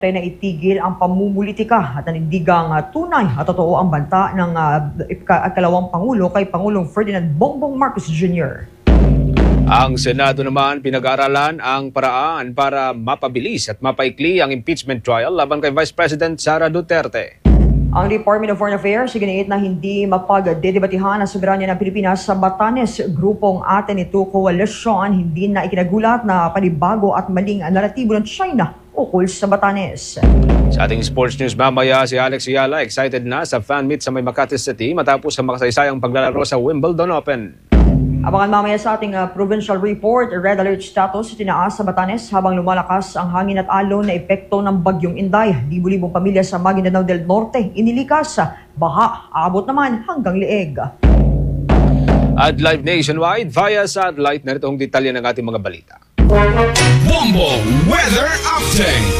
na itigil ang pamumulitika at nanindigang tunay at totoo ang banta ng ikalawang Pangulo kay Pangulong Ferdinand Bongbong Marcos Jr. Ang Senado naman pinag-aaralan ang paraan para mapabilis at mapaikli ang impeachment trial laban kay Vice President Sara Duterte. Ang Department of Foreign Affairs iginiit na hindi mapagdedebatihan ang soberanya ng Pilipinas sa Batanes. Grupong Atenito Coalition hindi na ikinagulat na panibago at maling naratibo ng China ukol sa Batanes. Sa ating sports news mamaya, si Alex Ayala excited na sa fan meet sa May Makati City matapos ang makasaysayang paglalaro sa Wimbledon Open. Abangan mamaya sa ating provincial report, red alert status itinaas sa Batanes habang lumalakas ang hangin at alon na epekto ng bagyong Inday. Libu-libong pamilya sa Maguindanao del Norte inilikas, baha aabot naman hanggang leeg. At live nationwide via satellite, narito ang detalye ng ating mga balita. Bombo Weather Update.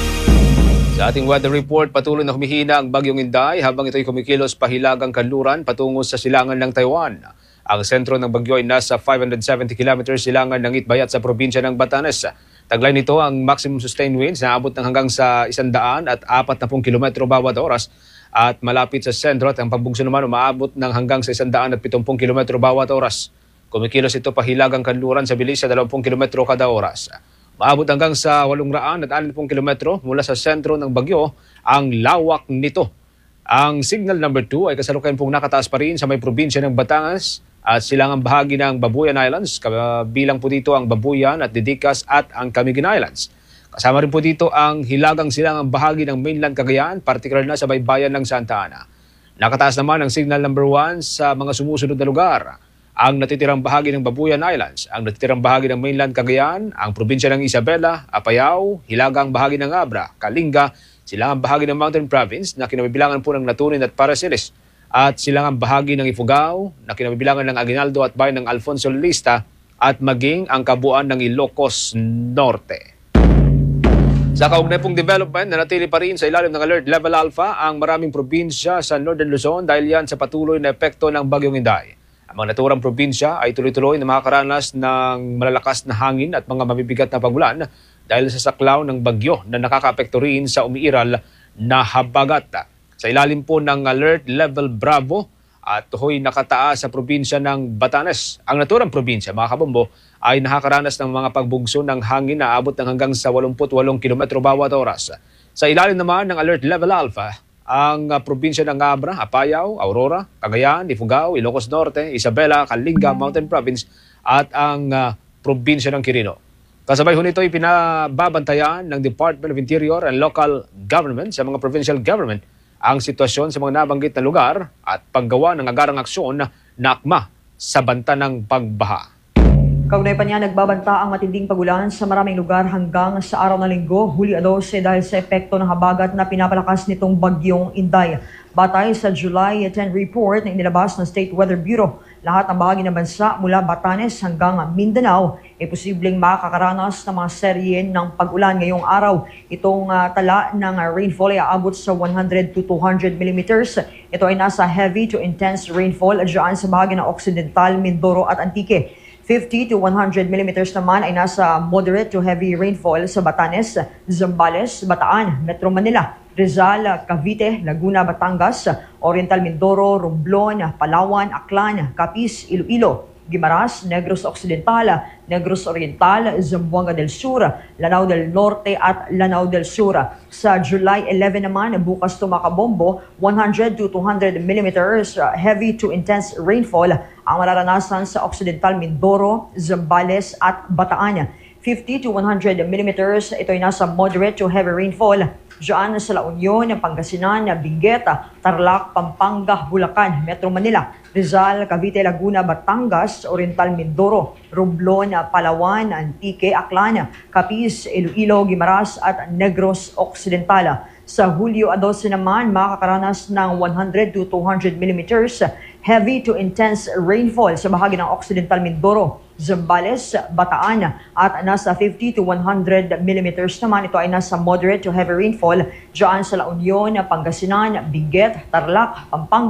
Sa ating weather report, patuloy na humihina ang bagyong Inday habang ito'y kumikilos pahilagang kanluran patungo sa silangan ng Taiwan. Ang sentro ng bagyo ay nasa 570 km silangan ng Itbayat sa probinsya ng Batanes. Taglay nito ang maximum sustained winds na abot ng hanggang sa 140 km bawat oras at malapit sa sentro at ang pagbugso naman umaabot ng hanggang sa 170 km bawat oras. Kumikilos ito pahilagang kanluran sa bilis sa 20 km kada oras. Maabot hanggang sa 860 km mula sa sentro ng bagyo ang lawak nito. Ang signal number 2 ay kasalukuyan pong nakataas pa rin sa may probinsya ng Batangas at silangang bahagi ng Babuyan Islands. Kabilang po dito ang Babuyan at Didicas at ang Camiguin Islands. Kasama rin po dito ang hilagang silangang bahagi ng mainland Cagayan, partikular na sa baybayan ng Santa Ana. Nakataas naman ang signal number 1 sa mga sumusunod na lugar. Ang natitirang bahagi ng Babuyan Islands, ang natitirang bahagi ng mainland Cagayan, ang probinsya ng Isabela, Apayao, hilagang bahagi ng Abra, Kalinga, silangang bahagi ng Mountain Province na kinabibilangan po ng Latunin at Parasiles, at silangang bahagi ng Ifugao na kinabibilangan ng Aguinaldo at bayan ng Alfonso Lista at maging ang kabuuan ng Ilocos Norte. Sa kaugnay pong development, nanatili pa rin sa ilalim ng Alert Level Alpha ang maraming probinsya sa Northern Luzon dahil yan sa patuloy na epekto ng bagyong Inday. Ang mga naturang probinsya ay tuloy-tuloy na makakaranas ng malalakas na hangin at mga mabibigat na pagulan dahil sa saklaw ng bagyo na nakakaapekto rin sa umiiral na habagat. Sa ilalim po ng Alert Level Bravo at hoy nakataas sa probinsya ng Batanes. Ang naturang probinsya, mga kabombo, ay nakakaranas ng mga pagbugso ng hangin na abot ng hanggang sa 88 km bawat oras. Sa ilalim naman ng Alert Level Alpha, ang probinsya ng Abra, Apayao, Aurora, Cagayan, Ifugao, Ilocos Norte, Isabela, Kalinga, Mountain Province at ang probinsya ng Quirino. Kasabay ho nito ay pinababantayan ng Department of Interior and Local Government sa mga provincial government ang sitwasyon sa mga nabanggit na lugar at paggawa ng agarang aksyon na akma sa banta ng pagbaha. Kaugnay pa niya, nagbabanta ang matinding pagulan sa maraming lugar hanggang sa araw ng Linggo, Hulyo 12 dahil sa epekto ng habagat na pinapalakas nitong bagyong Inday. Batay sa July 10 report na inilabas ng State Weather Bureau, lahat ng bahagi ng bansa mula Batanes hanggang Mindanao ay posibleng makakaranas ng mga serye ng pag-ulan ngayong araw. Itong tala ng rainfall ay aabot sa 100 to 200 millimeters. Ito ay nasa heavy to intense rainfall dyan sa bahagi ng Occidental, Mindoro at Antique. 50 to 100 millimeters naman ay nasa moderate to heavy rainfall sa Batanes, Zambales, Bataan, Metro Manila, Rizal, Cavite, Laguna, Batangas, Oriental Mindoro, Romblon, Palawan, Aklan, Capiz, Iloilo, Guimaras, Negros Occidental, Negros Oriental, Zamboanga del Sur, Lanao del Norte at Lanao del Sur. Sa July 11 naman, bukas tumakabombo, 100 to 200 millimeters heavy to intense rainfall ang mararanasan sa Occidental Mindoro, Zambales at Bataan. 50 to 100 millimeters, ito ay nasa moderate to heavy rainfall diyan sa La Union, Pangasinan, Benguet, Tarlac, Pampanga, Bulacan, Metro Manila, Rizal, Cavite, Laguna, Batangas, Oriental Mindoro, Romblon, Palawan, Antique, Aklan, Capiz, Iloilo, Guimaras at Negros Occidental. Sa Hulyo 12 naman, makakaranas ng 100 to 200 millimeters heavy to intense rainfall sa bahagi ng Occidental Mindoro, Zambales, Bataan at nasa 50 to 100 millimeters naman. Ito ay nasa moderate to heavy rainfall diyan sa La Union, Pangasinan, Benguet, Tarlac, Pampanga,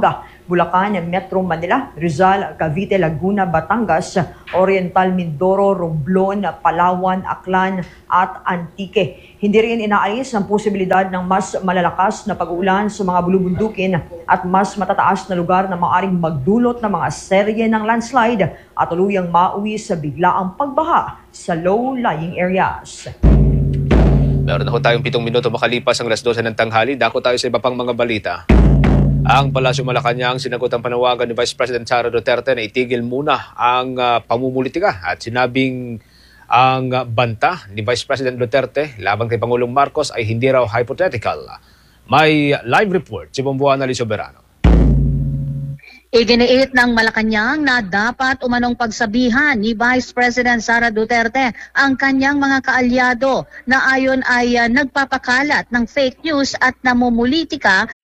Bulacan, Metro Manila, Rizal, Cavite, Laguna, Batangas, Oriental Mindoro, Romblon, Palawan, Aklan at Antique. Hindi rin inaalis ang posibilidad ng mas malalakas na pag-uulan sa mga bulubundukin at mas matataas na lugar na maaaring magdulot ng mga serye ng landslide at tuluyang mauwi sa biglaang pagbaha sa low-lying areas. Meron na ho tayong 7 minuto makalipas ang 12:00 ng tanghali. Dako tayo sa iba pang mga balita. Ang Palasyo Malacanang sinagot ang panawagan ni Vice President Sara Duterte na itigil muna ang pamumulitika at sinabing ang banta ni Vice President Duterte laban kay Pangulong Marcos ay hindi raw hypothetical. May live report si Bomboana Lisoberano. Iginiit ng Malacanang na dapat umanong pagsabihan ni Vice President Sara Duterte ang kanyang mga kaalyado na ayon ay nagpapakalat ng fake news at namumulitika